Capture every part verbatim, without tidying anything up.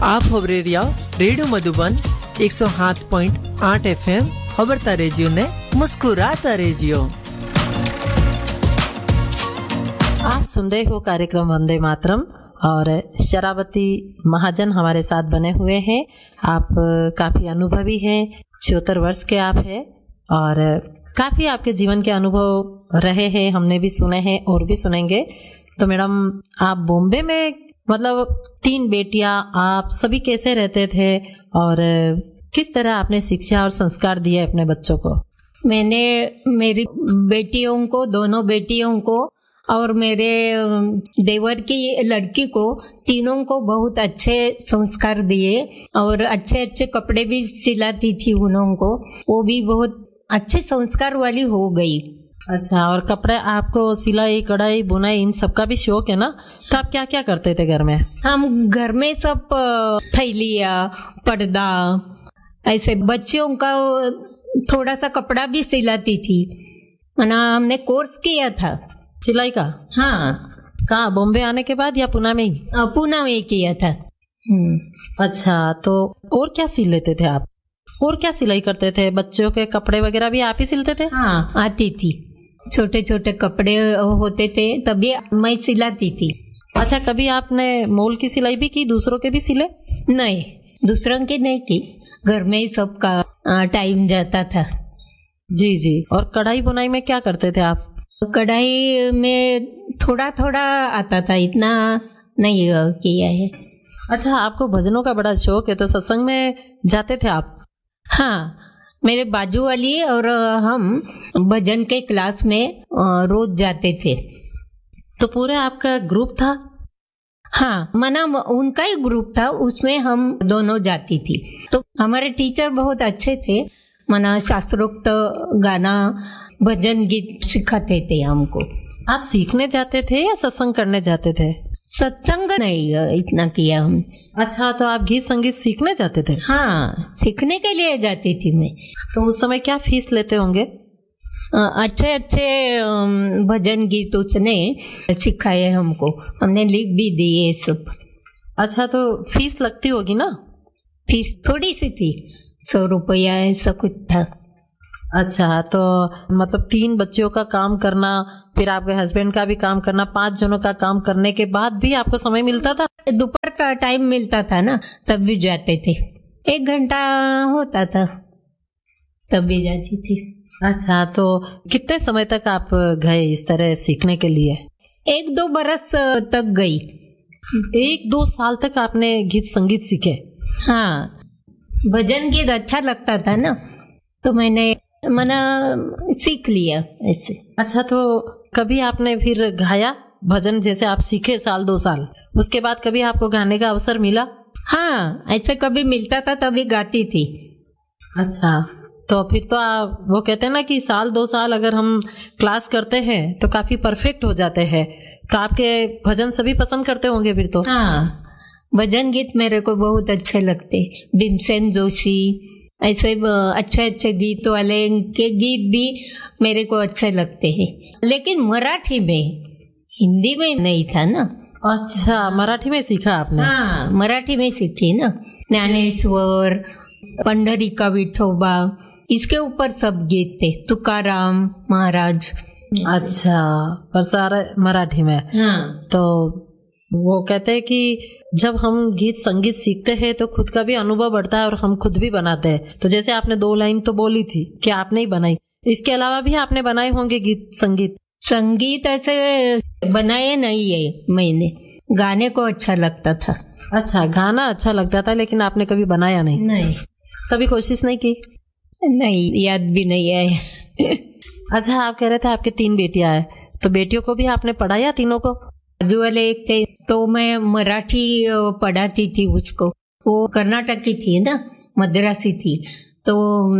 आप खबरे रिया रेडियो मधुबन एक सौ सात पॉइंट आठ एफ एम खबरता रेजियो ने मुस्कुराता रेजियो। आप सुन रहे हो कार्यक्रम वंदे मातरम और शरावती महाजन हमारे साथ बने हुए हैं। आप काफी अनुभवी हैं, चौहत्तर वर्ष के आप हैं और काफी आपके जीवन के अनुभव रहे हैं, हमने भी सुने हैं और भी सुनेंगे। तो मैडम, आप बॉम्बे में मतलब तीन बेटियां, आप सभी कैसे रहते थे और किस तरह आपने शिक्षा और संस्कार दिए अपने बच्चों को? मैंने मेरी बेटियों को, दोनों बेटियों को और मेरे देवर की लड़की को, तीनों को बहुत अच्छे संस्कार दिए और अच्छे अच्छे कपड़े भी सिलाती थी उन्हों को। वो भी बहुत अच्छे संस्कार वाली हो गई। अच्छा, और कपड़े आपको सिलाई, कढ़ाई, बुनाई इन सब का भी शौक है ना? तो आप क्या क्या करते थे घर में? हम घर में सब थैलिया, पर्दा, ऐसे बच्चियों का थोड़ा सा कपड़ा भी सिलाती थी। मना हमने कोर्स किया था सिलाई का। हाँ। कहाँ, बॉम्बे आने के बाद या पुणे में ही? पुणे में किया था। अच्छा, तो और क्या सिल लेते थे आप? और क्या सिलाई करते थे? बच्चों के कपड़े वगैरह भी आप ही सिलते थे? हाँ, आती थी। छोटे छोटे कपड़े होते थे तभी मैं सिलाती थी। अच्छा, कभी आपने मॉल की सिलाई भी की, दूसरों के भी सिले? नहीं, दूसरों के नहीं की, घर में ही सबका टाइम जाता था। जी जी। और कढ़ाई बुनाई में क्या करते थे आप? कढ़ाई में थोड़ा थोड़ा आता था, इतना नहीं किया है। अच्छा, आपको भजनों का बड़ा शौक है, तो सत्संग में जाते थे आप? हाँ, मेरे बाजू वाली और हम भजन के क्लास में रोज जाते थे। तो पूरे आपका ग्रुप था? हाँ, मना उनका ही ग्रुप था, उसमें हम दोनों जाती थी। तो हमारे टीचर बहुत अच्छे थे, मना शास्त्रोक्त गाना, भजन गीत सिखाते थे हमको। आप सीखने जाते थे या सत्संग करने जाते थे? सत्संग नहीं इतना किया हम। अच्छा, तो आप गीत संगीत सीखने जाते थे? हाँ, सीखने के लिए जाती थी मैं। तो उस समय क्या फीस लेते होंगे? अच्छे अच्छे भजन गीत उसने सिखाए हमको, हमने लिख भी दिए सब। अच्छा, तो फीस लगती होगी ना? फीस थोड़ी सी थी, सौ रुपया ऐसा कुछ था। अच्छा, तो मतलब तीन बच्चों का काम करना, फिर आपके हस्बैंड का भी काम करना, पांच जनों का काम करने के बाद भी आपको समय मिलता था? दोपहर का टाइम मिलता था ना, तब भी जाते थे। एक घंटा होता था तब भी जाती थी। अच्छा, तो कितने समय तक आप गए इस तरह सीखने के लिए? एक दो बरस तक गई। एक दो साल तक आपने गीत संगीत सीखे? हाँ, भजन गीत अच्छा लगता था ना, तो मैंने मना सीख लिया ऐसे। अच्छा, तो कभी आपने फिर गाया भजन? जैसे आप सीखे साल दो साल, उसके बाद कभी आपको गाने का अवसर मिला? हाँ, ऐसे कभी मिलता था तभी गाती थी। अच्छा, तो फिर तो आप, वो कहते हैं ना कि साल दो साल अगर हम क्लास करते हैं तो काफी परफेक्ट हो जाते हैं। तो आपके भजन सभी पसंद करते होंगे फिर तो? हाँ, भजन गीत मेरे को बहुत अच्छे लगते। भीमसेन जोशी, ऐसे अच्छे अच्छे गीत वाले के गीत भी मेरे को अच्छे लगते हैं, लेकिन मराठी में, हिंदी में नहीं था ना। अच्छा, मराठी में सीखा आपने? हाँ, मराठी में सीखी ना। ज्ञानेश्वर, पंढरीका विठोबा, इसके ऊपर सब गीत थे, तुकाराम महाराज। अच्छा, पर सारा मराठी में। हाँ। तो वो कहते हैं कि जब हम गीत संगीत सीखते हैं तो खुद का भी अनुभव बढ़ता है और हम खुद भी बनाते हैं। तो जैसे आपने दो लाइन तो बोली थी कि आपने ही बनाई, इसके अलावा भी आपने बनाए होंगे गीत संगीत? संगीत ऐसे बनाए नहीं है मैंने, गाने को अच्छा लगता था। अच्छा, गाना अच्छा लगता था, लेकिन आपने कभी बनाया नहीं? नहीं। कभी कोशिश नहीं की? नहीं, याद भी नहीं है। अच्छा, आप कह रहे थे आपके तीन बेटियां हैं, तो बेटियों को भी आपने पढ़ाया तीनों को? बाजू वाले एक थे तो मैं मराठी पढ़ाती थी उसको, वो कर्नाटक की थी ना, मद्रासी थी, तो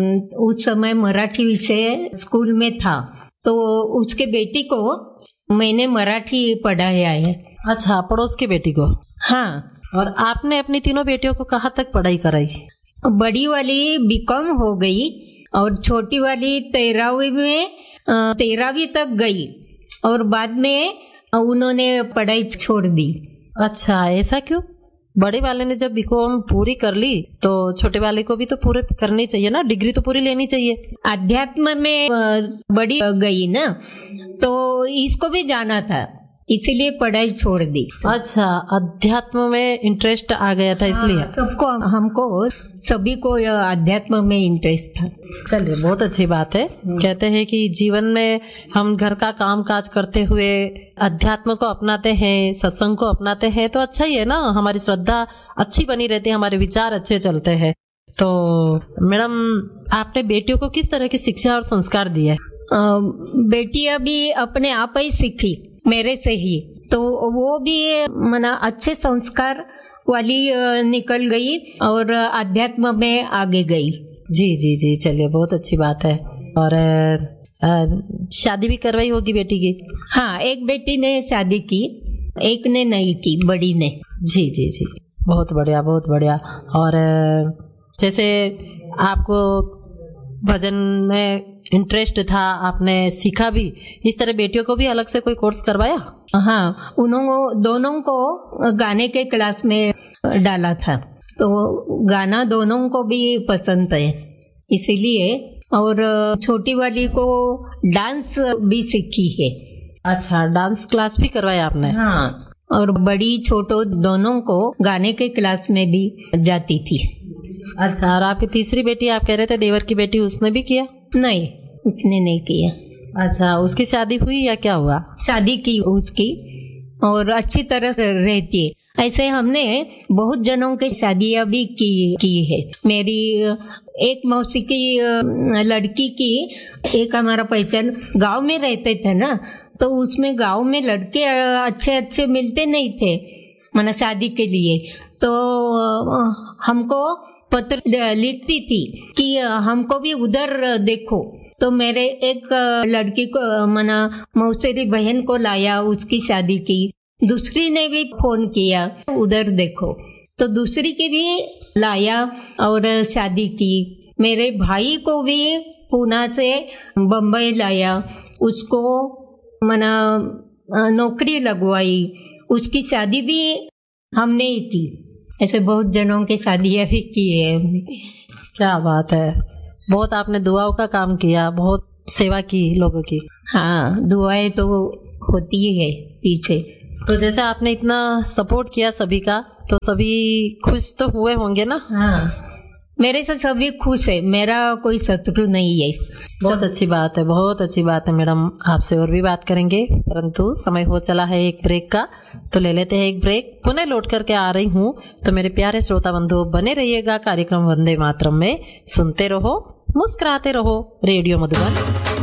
उस समय मराठी विषय स्कूल में था, तो उसके बेटी को मैंने मराठी पढ़ाया है। अच्छा, पड़ोस की बेटी को? हाँ। और आपने अपनी तीनों बेटियों को कहाँ तक पढ़ाई कराई? बड़ी वाली बीकॉम हो गई और छोटी वाली तेरहवीं में तेरहवीं तक गई और बाद में उन्होंने पढ़ाई छोड़ दी। अच्छा, ऐसा क्यों? बड़े वाले ने जब बीकॉम पूरी कर ली तो छोटे वाले को भी तो पूरे करनी चाहिए ना, डिग्री तो पूरी लेनी चाहिए। अध्यात्म में अ, बड़ी गई ना, तो इसको भी जाना था, इसीलिए पढ़ाई छोड़ दी। अच्छा, अध्यात्म में इंटरेस्ट आ गया था इसलिए। हाँ, सबको हमको सभी को अध्यात्म में इंटरेस्ट था। चलिए, बहुत अच्छी बात है। कहते हैं कि जीवन में हम घर का काम काज करते हुए अध्यात्म को अपनाते हैं, सत्संग को अपनाते हैं तो अच्छा ही है ना, हमारी श्रद्धा अच्छी बनी रहती है, हमारे विचार अच्छे चलते हैं। तो मैडम, आपने बेटियों को किस तरह की शिक्षा और संस्कार दिए? बेटियां भी अपने आप ही सीखी मेरे से ही, तो वो भी मना अच्छे संस्कार वाली निकल गई और अध्यात्म में आगे गई। जी जी जी, चलिए, बहुत अच्छी बात है। और आ, शादी भी करवाई होगी बेटी की? हाँ, एक बेटी ने शादी की, एक ने नहीं की, बड़ी ने। जी जी जी, बहुत बढ़िया, बहुत बढ़िया। और जैसे आपको भजन में इंटरेस्ट था, आपने सीखा भी, इस तरह बेटियों को भी अलग से कोई कोर्स करवाया? हाँ, उन्होंने दोनों को गाने के क्लास में डाला था, तो गाना दोनों को भी पसंद है इसीलिए। और छोटी वाली को डांस भी सीखी है। अच्छा, डांस क्लास भी करवाया आपने? हाँ, और बड़ी छोटो दोनों को गाने के क्लास में भी जाती थी। अच्छा, और आपकी तीसरी बेटी, आप कह रहे थे देवर की बेटी, उसने भी किया? नहीं, उसने नहीं किया। अच्छा, उसकी शादी हुई या क्या हुआ? शादी की उसकी, और अच्छी तरह से रहती है। ऐसे हमने बहुत जनों की शादियां भी की की है। मेरी एक मौसी की लड़की की, एक हमारा पहचान गांव में रहते थे ना, तो उसमें गांव में लड़के अच्छे अच्छे मिलते नहीं थे माना शादी के लिए, तो हमको पत्र लिखती थी कि हमको भी उधर देखो। तो मेरे एक लड़की को मना मौसेरी बहन को लाया, उसकी शादी की। दूसरी ने भी फोन किया, उधर देखो, तो दूसरी की भी लाया और शादी की। मेरे भाई को भी पूना से बम्बई लाया, उसको मना नौकरी लगवाई, उसकी शादी भी हमने ही की। ऐसे बहुत जनों की शादियां भी की है। क्या बात है, बहुत आपने दुआओं का काम किया, बहुत सेवा की लोगों की। हाँ, दुआएं तो होती है पीछे। तो जैसे आपने इतना सपोर्ट किया सभी का, तो सभी खुश तो हुए होंगे ना? हाँ, मेरे से सभी खुश है, मेरा कोई शत्रु नहीं है। बहुत अच्छी बात है, बहुत अच्छी बात है मैडम। आपसे और भी बात करेंगे, परंतु समय हो चला है एक ब्रेक का, तो ले लेते हैं एक ब्रेक। पुनः लौट करके आ रही हूँ, तो मेरे प्यारे श्रोता बंधु बने रहिएगा कार्यक्रम वंदे मातरम में। सुनते रहो, मुस्कुराते रहो, रेडियो मधुबन।